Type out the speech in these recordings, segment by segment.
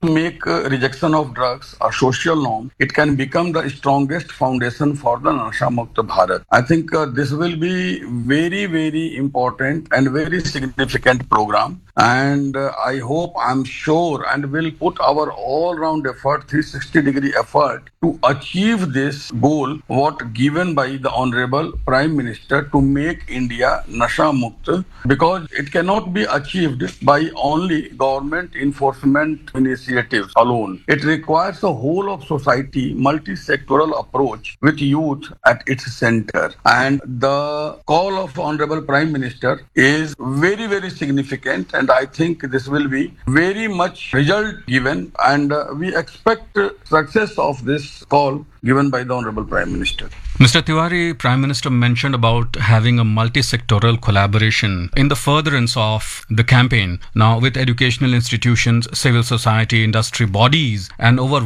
make rejection of drugs a social norm, it can become the strongest foundation for the Nasha Mukta Bharat. I think this will be very, very important and very significant program. And I hope, I'm sure, and will put our all-round effort, 360-degree effort to achieve this goal, what given by the Honorable Prime Minister to make India Nasha Mukta, because it cannot be achieved by only government enforcement initiatives alone. It requires a whole of society, multi-sectoral approach with youth at its center. And the call of Honorable Prime Minister is very, very significant, and I think this will be very much result given, and we expect success of this call given by the Honorable Prime Minister. Mr. Tiwari, Prime Minister mentioned about having a multi-sectoral collaboration in the furtherance of the campaign. Now, with educational institutions, civil society, industry bodies, and over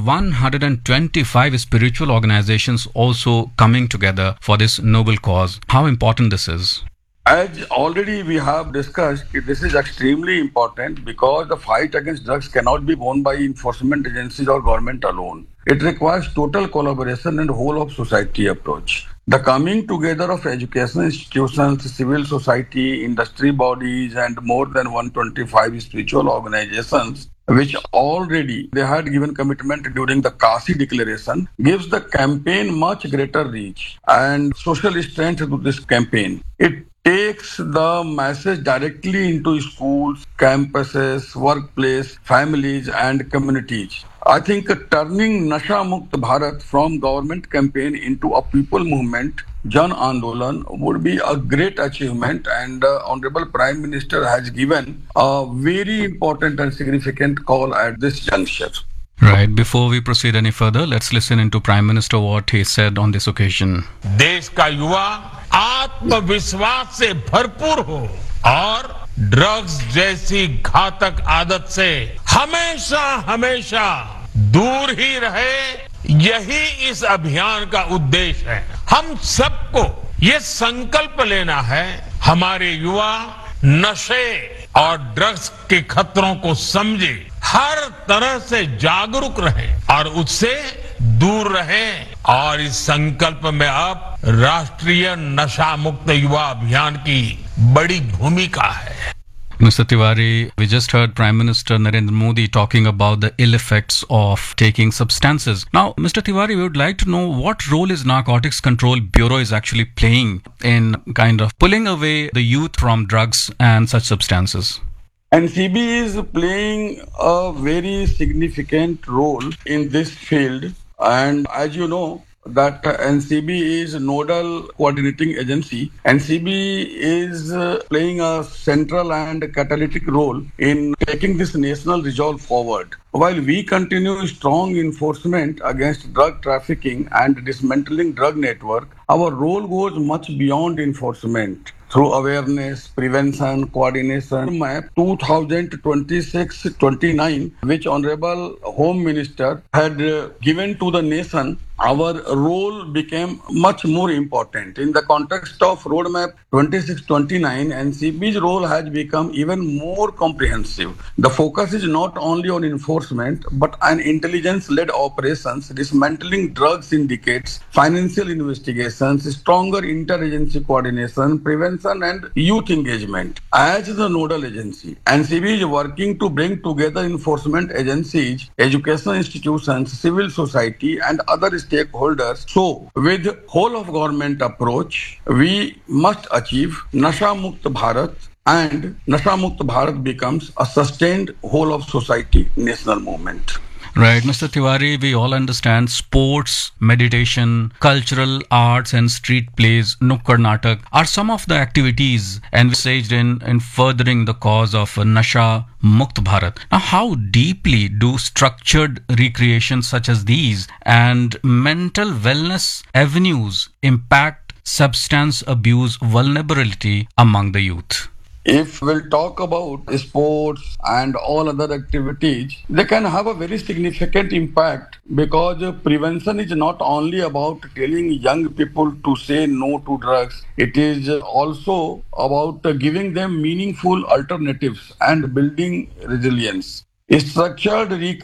125 spiritual organizations also coming together for this noble cause, how important this is? As already we have discussed, this is extremely important because the fight against drugs cannot be won by enforcement agencies or government alone. It requires total collaboration and whole of society approach. The coming together of educational institutions, civil society, industry bodies, and more than 125 spiritual organizations, which already they had given commitment during the Kasi declaration, gives the campaign much greater reach and social strength to this campaign. It takes the message directly into schools, campuses, workplace, families, and communities. I think turning Nasha Mukt Bharat from government campaign into a people movement, Jan Andolan, would be a great achievement, and Honorable Prime Minister has given a very important and significant call at this juncture. Right. Before we proceed any further, let's listen into Prime Minister what he said on this occasion. देश का युवा आत्मविश्वास से भरपूर हो और drugs जैसी घातक आदत से हमेशा हमेशा दूर ही रहे, यही इस अभियान का उद्देश्य है। हम सबको ये संकल्प लेना है, हमारे युवा नशे और ड्रग्स के खतरों को समझे, हर तरह से जागरूक रहे और उससे दूर रहे, और इस संकल्प में अब राष्ट्रीय नशा मुक्त युवा अभियान की बड़ी भूमिका है। Mr. Tiwari, we just heard Prime Minister Narendra Modi talking about the ill effects of taking substances. Now, Mr. Tiwari, we would like to know what role is Narcotics Control Bureau is actually playing in kind of pulling away the youth from drugs and such substances. NCB is playing a very significant role in this field, and as you know, that NCB is nodal coordinating agency. NCB is playing a central and catalytic role in taking this national resolve forward. While we continue strong enforcement against drug trafficking and dismantling drug network, our role goes much beyond enforcement. Through awareness, prevention, coordination, map 2026-29, which Honorable Home Minister had given to the nation, our role became much more important. In the context of Roadmap 26-29, NCB's role has become even more comprehensive. The focus is not only on enforcement, but on intelligence-led operations, dismantling drug syndicates, financial investigations, stronger interagency coordination, prevention, and youth engagement. As the nodal agency, NCB is working to bring together enforcement agencies, educational institutions, civil society, and other stakeholders. So, with whole of government approach, we must achieve Nasha Mukt Bharat, and Nasha Mukt Bharat becomes a sustained whole of society national movement. Right, Mr. Tiwari, we all understand sports, meditation, cultural arts and street plays, Nukkad Natak are some of the activities envisaged in furthering the cause of Nasha Mukt Bharat. Now, how deeply do structured recreations such as these and mental wellness avenues impact substance abuse vulnerability among the youth? If we'll talk about sports and all other activities, they can have a very significant impact, because prevention is not only about telling young people to say no to drugs. It is also about giving them meaningful alternatives and building resilience. Structured